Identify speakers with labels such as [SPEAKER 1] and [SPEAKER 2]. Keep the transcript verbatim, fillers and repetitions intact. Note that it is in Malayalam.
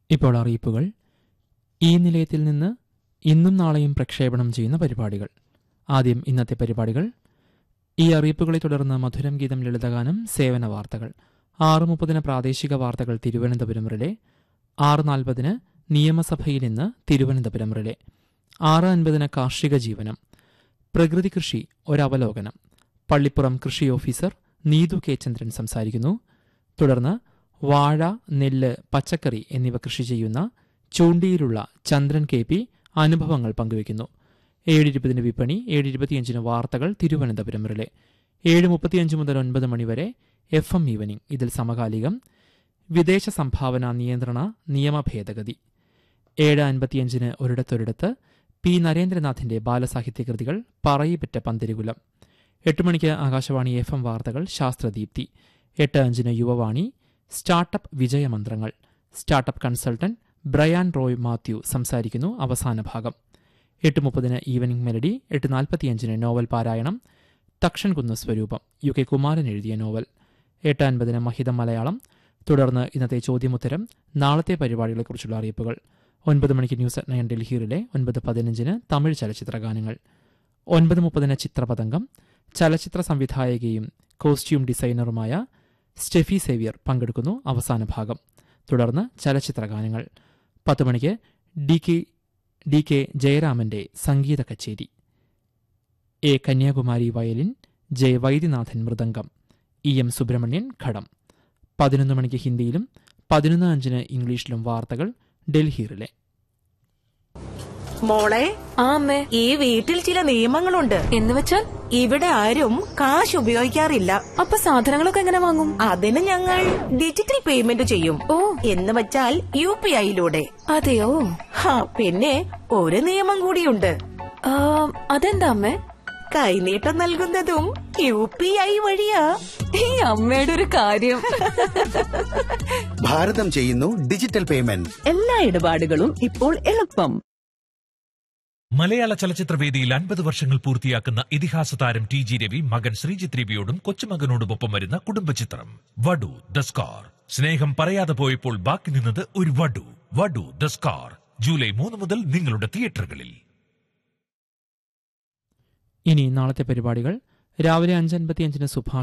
[SPEAKER 1] ഇപ്പോൾ അറിയിപ്പുകൾ. ഈ നിലയത്തിൽ നിന്ന് ഇന്നും നാളെയും പ്രക്ഷേപണം ചെയ്യുന്ന പരിപാടികൾ. ആദ്യം ഇന്നത്തെ പരിപാടികൾ. ഈ അറിയിപ്പുകളെ തുടർന്ന് മധുരം ഗീതം, ലളിതഗാനം, സേവന വാർത്തകൾ. ആറ് മുപ്പതിന് പ്രാദേശിക വാർത്തകൾ തിരുവനന്തപുരം റിലേ. ആറ് നാൽപ്പതിന് നിയമസഭയിൽ ഇന്ന് തിരുവനന്തപുരം റിലേ. ആറ് അൻപതിന് കാർഷിക ജീവനം, പ്രകൃതി കൃഷി ഒരവലോകനം. പള്ളിപ്പുറം കൃഷി ഓഫീസർ നീതു കെ ചന്ദ്രൻ സംസാരിക്കുന്നു. തുടർന്ന് വാഴ, നെല്ല്, പച്ചക്കറി എന്നിവ കൃഷി ചെയ്യുന്ന ചൂണ്ടിയിലുള്ള ചന്ദ്രൻ കെ പി അനുഭവങ്ങൾ പങ്കുവയ്ക്കുന്നു. ഏഴ് ഇരുപതിന് വിപണി, ഏഴ് ഇരുപത്തിയഞ്ചിന് വാർത്തകൾ തിരുവനന്തപുരം റിലേ. ഏഴ് മുപ്പത്തിയഞ്ച് മുതൽ ഒൻപത് മണിവരെ എഫ് എം ഈവനിംഗ്. ഇതിൽ സമകാലികം, വിദേശ സംഭാവന നിയന്ത്രണ നിയമ ഭേദഗതി. ഏഴ് അൻപത്തിയഞ്ചിന് ഒരിടത്തൊരിടത്ത് പി നരേന്ദ്രനാഥിന്റെ ബാലസാഹിത്യകൃതികൾ പറയിപ്പറ്റ പന്തിരുകുലം. എട്ട് മണിക്ക് ആകാശവാണി എഫ് എം വാർത്തകൾ ശാസ്ത്രദീപ്തി. എട്ട് അഞ്ചിന് Yuvavani, startup വിജയമന്ത്രങ്ങൾ. Startup consultant Brian Roy Mathew സംസാരിക്കുന്നു. അവസാന ഭാഗം. എട്ട് മുപ്പതിന് ഈവനിംഗ് മെലഡി. എട്ട് നാൽപ്പത്തിയഞ്ചിന് നോവൽ പാരായണം, തക്ഷൻകുന്ന് സ്വരൂപം, യു കെ കുമാരൻ എഴുതിയ നോവൽ. എട്ട് അൻപതിന് മഹിതം മലയാളം. തുടർന്ന് ഇന്നത്തെ ചോദ്യമുത്തരം, നാളത്തെ പരിപാടികളെക്കുറിച്ചുള്ള അറിയിപ്പുകൾ. ഒൻപത് മണിക്ക് ന്യൂസ് അറ്റ് നയൻ ഡൽഹിയിലെ. ഒൻപത് പതിനഞ്ചിന് തമിഴ് ചലച്ചിത്ര ഗാനങ്ങൾ. ഒൻപത് മുപ്പതിന് ചിത്രപതംഗം. ചലച്ചിത്ര സംവിധായകയും കോസ്റ്റ്യൂം ഡിസൈനറുമായ സ്റ്റെഫി സേവ്യർ പങ്കെടുക്കുന്നു. അവസാന ഭാഗം. തുടർന്ന് ചലച്ചിത്ര ഗാനങ്ങൾ. പത്ത് മണിക്ക് ഡി കെ ഡി കെ ജയരാമന്റെ സംഗീത കച്ചേരി. A Kanyakumari violin, J Vaidyanathan mridangam, E M Subramanian ഘടം. പതിനൊന്ന് മണിക്ക് ഹിന്ദിയിലും പതിനൊന്ന് അഞ്ചിന് ഇംഗ്ലീഷിലും വാർത്തകൾ ഡൽഹിയിലെ.
[SPEAKER 2] മോളെ,
[SPEAKER 3] ആ അമ്മേ,
[SPEAKER 2] ഈ വീട്ടിൽ ചില നിയമങ്ങളുണ്ട്.
[SPEAKER 3] എന്ന് വെച്ചാൽ
[SPEAKER 2] ഇവിടെ ആരും കാശ് ഉപയോഗിക്കാറില്ല.
[SPEAKER 3] അപ്പൊ സാധനങ്ങളൊക്കെ എങ്ങനെ വാങ്ങും?
[SPEAKER 2] അതിന് ഞങ്ങൾ ഡിജിറ്റൽ പേയ്മെന്റ് ചെയ്യും.
[SPEAKER 3] ഓ,
[SPEAKER 2] എന്ന് വെച്ചാൽ യു പി ഐയിലൂടെ.
[SPEAKER 3] അതെയോ?
[SPEAKER 2] ഹാ, പിന്നെ ഒരു നിയമം കൂടിയുണ്ട്.
[SPEAKER 3] ആ, അതെന്താ അമ്മേ?
[SPEAKER 2] കൈനീട്ടം നൽകുന്നതും യു പി ഐ വഴിയാ.
[SPEAKER 3] ഈ അമ്മയുടെ ഒരു കാര്യം.
[SPEAKER 4] ഭാരതം ചെയ്യുന്നു ഡിജിറ്റൽ പേയ്മെന്റ്.
[SPEAKER 2] എല്ലാ ഇടപാടുകളും ഇപ്പോൾ എളുപ്പം.
[SPEAKER 5] മലയാള ചലച്ചിത്രവേദിയിൽ അൻപത് വർഷങ്ങൾ പൂർത്തിയാക്കുന്ന ഇതിഹാസ താരം ടി ജി രവി മകൻ ശ്രീജിത്ത് രവിയോടും കൊച്ചുമകനോടുമൊപ്പം വരുന്ന കുടുംബചിത്രം വടു ദ സ്കാർ. സ്നേഹം പറയാതെ പോയപ്പോൾ ബാക്കി നിന്നത് ഒരു വടു. വടു ദ സ്കാർ ജൂലൈ മൂന്ന് മുതൽ നിങ്ങളുടെ തിയേറ്ററുകളിൽ.
[SPEAKER 1] ഇനി നാളത്തെ പരിപാടികൾ. രാവിലെ അഞ്ച് അൻപത്തിയഞ്ചിന് സുഭാഷ്